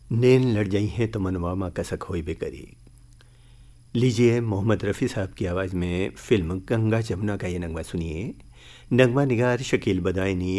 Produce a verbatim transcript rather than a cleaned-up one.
नैन लड़ जाई हैं तो मनवा माँ कसक होई बे करी। लीजिए मोहम्मद रफ़ी साहब की आवाज़ में फिल्म गंगा जमुना का ये नगमा सुनिए। नगमा निगार शकील बदायनी